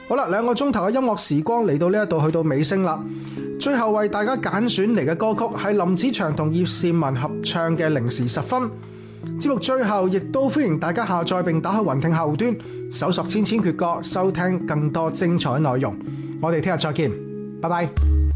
好啦，2個鐘頭嘅音樂時光嚟到呢一度去到尾聲啦。最後為大家揀選嚟嘅歌曲係林子祥同葉倩文合唱嘅《零時10分》。節目最後亦都歡迎大家下載並打開雲聽客戶端，搜索千千闕歌，收聽更多精彩內容。我哋聽日再見，拜拜。